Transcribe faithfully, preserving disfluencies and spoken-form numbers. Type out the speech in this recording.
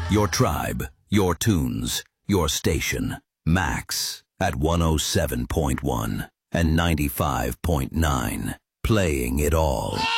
Your tribe, your tunes, your station. Max at one oh seven point one and ninety-five point nine. Playing it all.